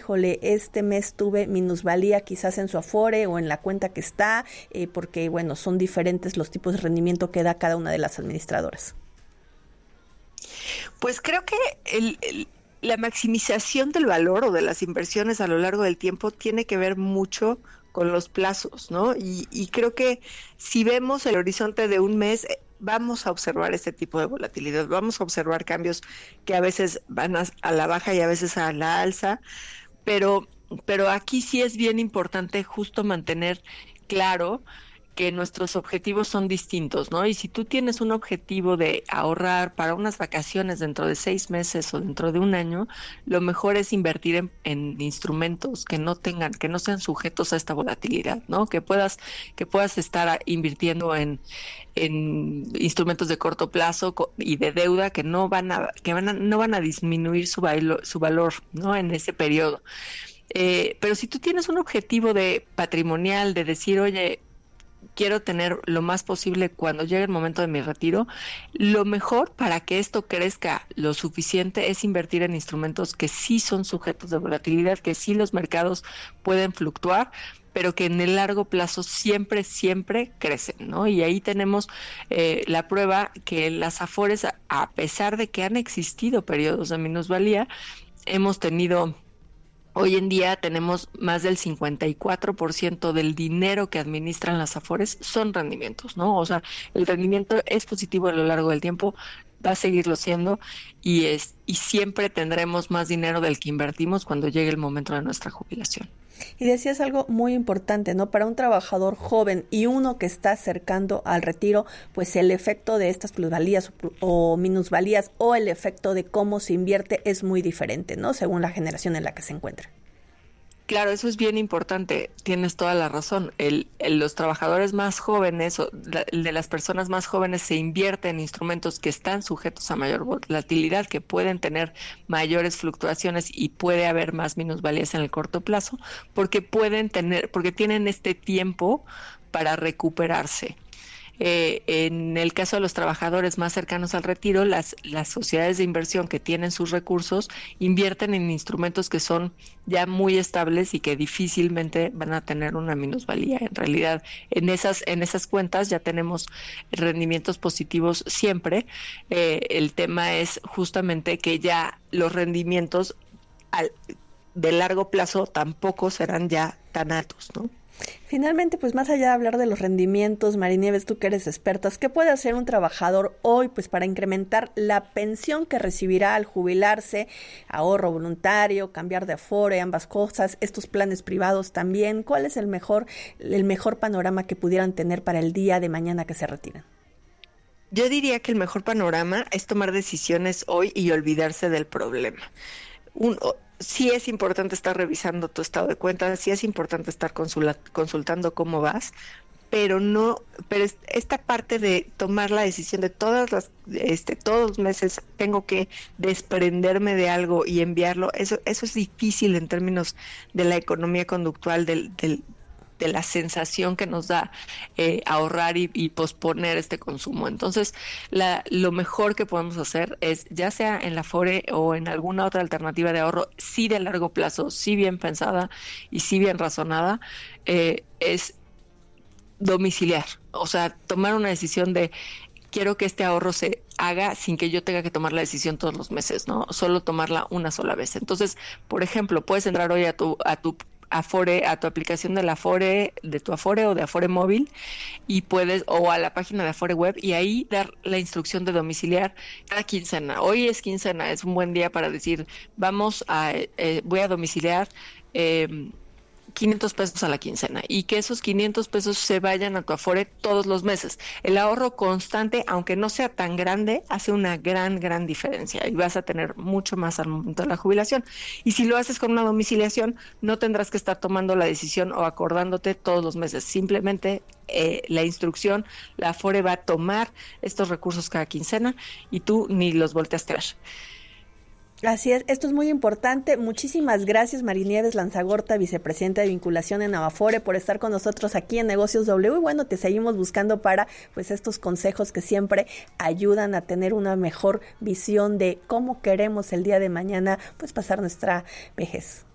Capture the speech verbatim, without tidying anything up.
híjole, este mes tuve minusvalía quizás en su Afore o en la cuenta que está, eh, porque bueno, son diferentes los tipos de rendimiento que da cada una de las administradoras? Pues creo que el, el, la maximización del valor o de las inversiones a lo largo del tiempo tiene que ver mucho con los plazos, ¿no? Y, y creo que si vemos el horizonte de un mes, vamos a observar este tipo de volatilidad, vamos a observar cambios que a veces van a, a la baja y a veces a la alza, pero, pero aquí sí es bien importante justo mantener claro que nuestros objetivos son distintos, ¿no? Y si tú tienes un objetivo de ahorrar para unas vacaciones dentro de seis meses o dentro de un año, lo mejor es invertir en, en instrumentos que no tengan, que no sean sujetos a esta volatilidad, ¿no? Que puedas, que puedas estar invirtiendo en, en instrumentos de corto plazo y de deuda que no van a, que van a, no van a disminuir su valor, su valor, ¿no? En ese periodo. Eh, pero si tú tienes un objetivo de patrimonial, de decir, oye, quiero tener lo más posible cuando llegue el momento de mi retiro, lo mejor para que esto crezca lo suficiente es invertir en instrumentos que sí son sujetos de volatilidad, que sí los mercados pueden fluctuar, pero que en el largo plazo siempre, siempre crecen, ¿no? Y ahí tenemos eh, la prueba que las Afores, a, a pesar de que han existido periodos de minusvalía, hemos tenido... Hoy en día tenemos más del cincuenta y cuatro por ciento del dinero que administran las Afores son rendimientos, ¿no? O sea, el rendimiento es positivo a lo largo del tiempo, va a seguirlo siendo y es y siempre tendremos más dinero del que invertimos cuando llegue el momento de nuestra jubilación. Y decías algo muy importante, ¿no? Para un trabajador joven y uno que está acercando al retiro, pues el efecto de estas plusvalías o, o minusvalías o el efecto de cómo se invierte es muy diferente, ¿no? Según la generación en la que se encuentra. Claro, eso es bien importante, tienes toda la razón. El, el, los trabajadores más jóvenes, o la, de las personas más jóvenes, se invierte en instrumentos que están sujetos a mayor volatilidad, que pueden tener mayores fluctuaciones y puede haber más minusvalías en el corto plazo, porque pueden tener, porque tienen este tiempo para recuperarse. Eh, en el caso de los trabajadores más cercanos al retiro, las, las sociedades de inversión que tienen sus recursos invierten en instrumentos que son ya muy estables y que difícilmente van a tener una minusvalía. En realidad, en esas, en esas cuentas ya tenemos rendimientos positivos siempre. Eh, el tema es justamente que ya los rendimientos al, de largo plazo tampoco serán ya tan altos, ¿no? Finalmente, pues más allá de hablar de los rendimientos, Marinieves, tú que eres experta, ¿qué puede hacer un trabajador hoy pues para incrementar la pensión que recibirá al jubilarse? Ahorro voluntario, cambiar de Afore, ambas cosas, estos planes privados también. ¿Cuál es el mejor, el mejor panorama que pudieran tener para el día de mañana que se retiran? Yo diría que el mejor panorama es tomar decisiones hoy y olvidarse del problema. Un, sí es importante estar revisando tu estado de cuenta, sí es importante estar consula, consultando cómo vas, pero no, pero esta parte de tomar la decisión de todas las, este, todos los meses tengo que desprenderme de algo y enviarlo, eso, eso es difícil en términos de la economía conductual del, del de la sensación que nos da eh, ahorrar y, y posponer este consumo. Entonces, la, lo mejor que podemos hacer es, ya sea en la Afore o en alguna otra alternativa de ahorro, sí de largo plazo, sí bien pensada y sí bien razonada, eh, es domiciliar. O sea, tomar una decisión de quiero que este ahorro se haga sin que yo tenga que tomar la decisión todos los meses, ¿no? Solo tomarla una sola vez. Entonces, por ejemplo, puedes entrar hoy a tu, a tu Afore, a tu aplicación de la Afore, de tu Afore o de Afore móvil y puedes, o a la página de Afore web y ahí dar la instrucción de domiciliar cada quincena. Hoy es quincena, es un buen día para decir, vamos a, eh, voy a domiciliar eh, quinientos pesos a la quincena y que esos quinientos pesos se vayan a tu Afore todos los meses. El ahorro constante, aunque no sea tan grande, hace una gran, gran diferencia y vas a tener mucho más al momento de la jubilación. Y si lo haces con una domiciliación, no tendrás que estar tomando la decisión o acordándote todos los meses. Simplemente eh, la instrucción, la Afore va a tomar estos recursos cada quincena y tú ni los volteas a ver. Así es, esto es muy importante. Muchísimas gracias, Marinieves Lanzagorta, vicepresidenta de vinculación en Afore, por estar con nosotros aquí en Negocios W. Y bueno, te seguimos buscando para pues estos consejos que siempre ayudan a tener una mejor visión de cómo queremos el día de mañana pues pasar nuestra vejez.